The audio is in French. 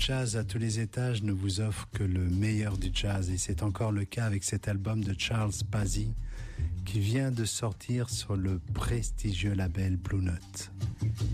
jazz à tous les étages ne vous offre que le meilleur du jazz et c'est encore le cas avec cet album de Charles Bazy qui vient de sortir sur le prestigieux label Blue Note.